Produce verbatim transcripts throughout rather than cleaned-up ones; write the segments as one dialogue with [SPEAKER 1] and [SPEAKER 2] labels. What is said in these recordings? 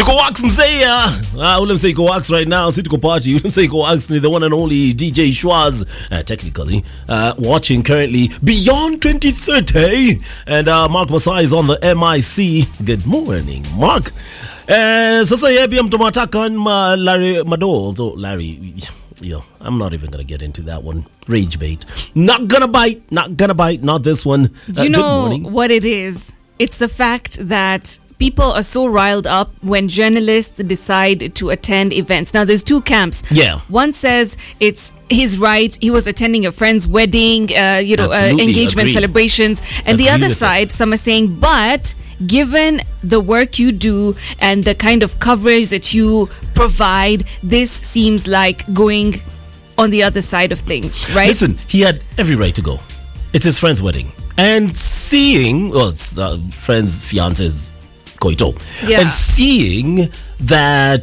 [SPEAKER 1] iko wax mzee. Ah, ule mzee iko wax right now. Sit party. Ule mzee iko wax, the one and only D J Schwaz, uh, technically uh, watching currently Beyond twenty thirty, and uh, Mark Masai is on the M I C. Good morning, Mark. Uh, sasa yeye pia mtumataka ma Larry Mado, though Larry, yeah, I'm not even gonna get into that one. Rage bait. Not gonna bite. Not gonna bite. Not this one.
[SPEAKER 2] Do you uh, know what it is? It's the fact that people are so riled up when journalists decide to attend events. Now, there's two camps.
[SPEAKER 1] Yeah.
[SPEAKER 2] One says it's his right. He was attending a friend's wedding, uh, you know, uh, engagement Agreed. celebrations. And Agreed the other side, it. some are saying, but given the work you do and the kind of coverage that you provide, this seems like going on the other side of things, right?
[SPEAKER 1] Listen, he had every right to go. It's his friend's wedding. And seeing, well, it's the friend's fiance's coito.
[SPEAKER 2] Yeah.
[SPEAKER 1] And seeing that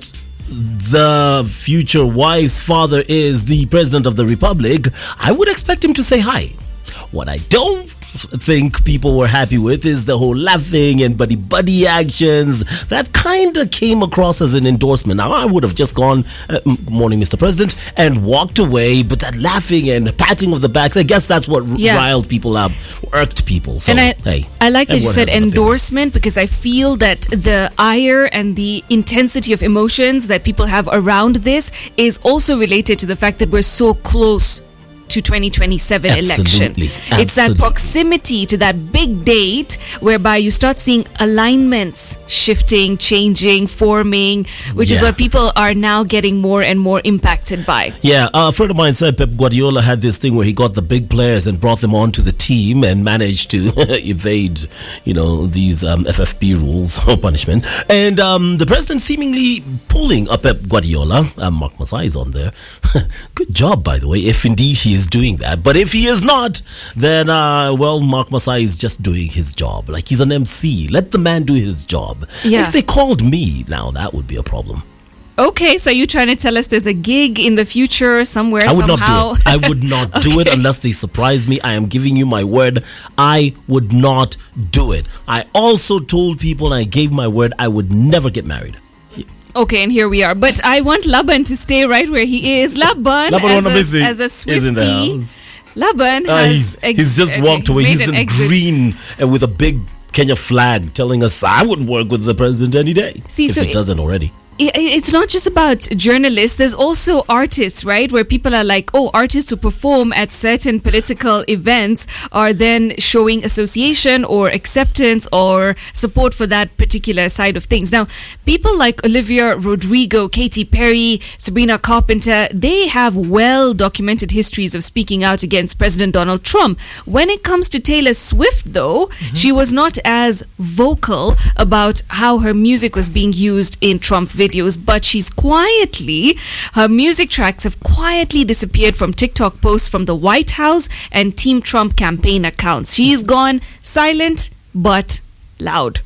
[SPEAKER 1] the future wife's father is the president of the republic, I would expect him to say hi. What I don't think people were happy with is the whole laughing and buddy-buddy actions that kind of came across as an endorsement. Now, I would have just gone, uh, morning, Mister President, and walked away, but that laughing and patting of the backs, I guess that's what yeah. riled people up, irked people. So,
[SPEAKER 2] and I,
[SPEAKER 1] hey,
[SPEAKER 2] I like that you said endorsement, because I feel that the ire and the intensity of emotions that people have around this is also related to the fact that we're so close to twenty twenty-seven
[SPEAKER 1] Absolutely.
[SPEAKER 2] election.
[SPEAKER 1] Absolutely.
[SPEAKER 2] It's that proximity to that big date whereby you start seeing alignments shifting, changing, forming, which yeah. is what people are now getting more and more impacted by.
[SPEAKER 1] Yeah, uh, a friend of mine said Pep Guardiola had this thing where he got the big players and brought them onto the team and managed to evade, you know, these um, F F P rules or punishment. And um, the president seemingly pulling a Pep Guardiola. Um, Mark Masai is on there. Good job, by the way, if indeed he is doing that. But if he is not, then uh well, Mark Masai is just doing his job. Like, he's an M C. Let the man do his job.
[SPEAKER 2] Yeah.
[SPEAKER 1] If they called me now, that would be a problem.
[SPEAKER 2] Okay, so you're trying to tell us there's a gig in the future somewhere,
[SPEAKER 1] I would
[SPEAKER 2] somehow?
[SPEAKER 1] not do it. I would not okay. do it unless they surprise me. I am giving you my word. I would not do it. I also told people, and I gave my word, I would never get married.
[SPEAKER 2] Okay, and here we are. But I want Laban to stay right where he is. Laban,
[SPEAKER 1] Laban
[SPEAKER 2] as, a, as a Swiftie, Laban
[SPEAKER 1] uh,
[SPEAKER 2] has...
[SPEAKER 1] He's,
[SPEAKER 2] ex-
[SPEAKER 1] he's just
[SPEAKER 2] okay,
[SPEAKER 1] walked away.
[SPEAKER 2] He's,
[SPEAKER 1] he's in
[SPEAKER 2] exit.
[SPEAKER 1] green and with a big Kenya flag telling us I would work with the president any day.
[SPEAKER 2] See,
[SPEAKER 1] if
[SPEAKER 2] so
[SPEAKER 1] it doesn't already.
[SPEAKER 2] It's not just about journalists. There's also artists, right? Where people are like, oh, artists who perform at certain political events are then showing association or acceptance or support for that particular side of things. Now, people like Olivia Rodrigo, Katy Perry, Sabrina Carpenter, they have well-documented histories of speaking out against President Donald Trump. When it comes to Taylor Swift, though, mm-hmm. she was not as vocal about how her music was being used in Trump videos. Videos, but she's quietly, her music tracks have quietly disappeared from TikTok posts from the White House and Team Trump campaign accounts. She's gone silent but loud.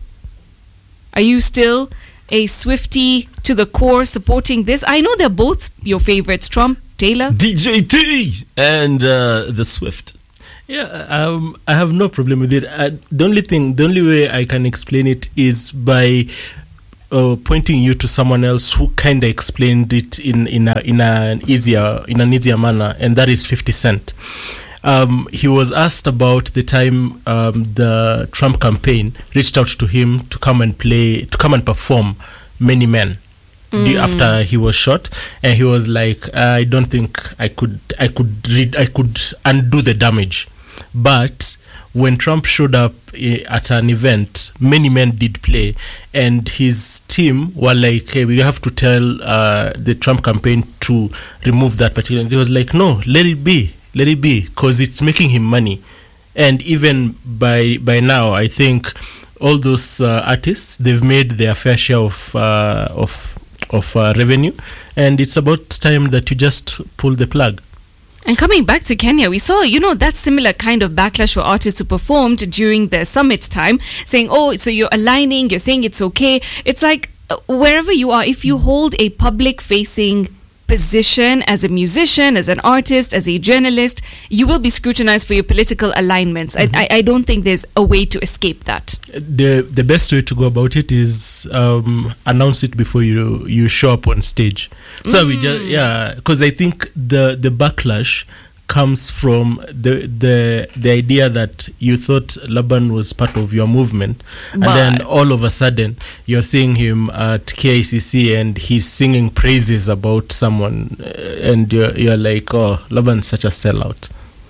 [SPEAKER 2] Are you still a Swiftie to the core supporting this? I know they're both your favorites, Trump, Taylor.
[SPEAKER 1] D J T and uh, the Swift.
[SPEAKER 3] Yeah, um, I have no problem with it. Uh, the only thing, the only way I can explain it is by Uh, pointing you to someone else who kind of explained it in in a, in an easier in an easier manner, and that is fifty Cent. Um, he was asked about the time um, the Trump campaign reached out to him to come and play, to come and perform Many Men mm. after he was shot, and he was like, "I don't think I could, I could read, I could undo the damage," but when Trump showed up at an event, Many Men did play, and his team were like, hey, we have to tell uh, the Trump campaign to remove that particular. And he was like, no, let it be, let it be, because it's making him money. And even by by now, I think all those uh, artists, they've made their fair share of uh, of of uh, revenue, and it's about time that you just pull the plug.
[SPEAKER 2] And coming back to Kenya, we saw, you know, that similar kind of backlash for artists who performed during the summit time, saying, oh, so you're aligning, you're saying it's okay. It's like, uh, wherever you are, if you hold a public-facing position as a musician, as an artist, as a journalist, you will be scrutinized for your political alignments. Mm-hmm. I, I, I don't think there's a way to escape that.
[SPEAKER 3] The the best way to go about it is um, announce it before you you show up on stage. So mm. we just yeah, because I think the the backlash comes from the the the idea that you thought Laban was part of your movement, and
[SPEAKER 2] but
[SPEAKER 3] then all of a sudden you're seeing him at K I C C and he's singing praises about someone, uh, and you're, you're like, oh, Laban's such a sellout.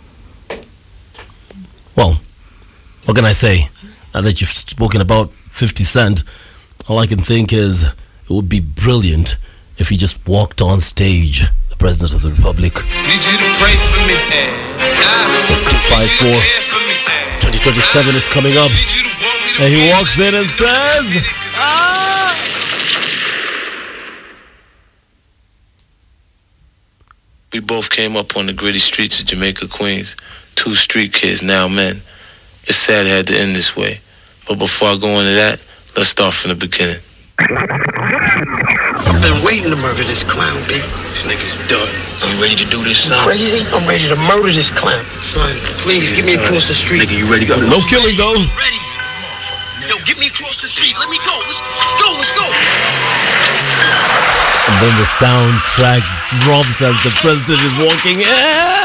[SPEAKER 1] Well, what can I say? Now that you've spoken about fifty Cent, all I can think is it would be brilliant if he just walked on stage, the President of the Republic.
[SPEAKER 4] Need you to pray for me.
[SPEAKER 1] That's two five four. twenty twenty-seven is coming up. And he walks in and says, ah!
[SPEAKER 4] We both came up on the gritty streets of Jamaica, Queens. Two street kids, now men. It's sad it had to end this way. But before I go into that, let's start from the beginning.
[SPEAKER 5] I've been waiting to murder this clown, big.
[SPEAKER 4] This nigga's done. So you ready to do this, son?
[SPEAKER 5] Crazy? I'm ready to murder this clown. Son, please, get me across the street.
[SPEAKER 4] Nigga, you ready to go?
[SPEAKER 1] No killing, though.
[SPEAKER 5] Ready. Yo, get me across the street. Let me go. Let's, let's go. Let's go.
[SPEAKER 1] And then the soundtrack drops as the president is walking in.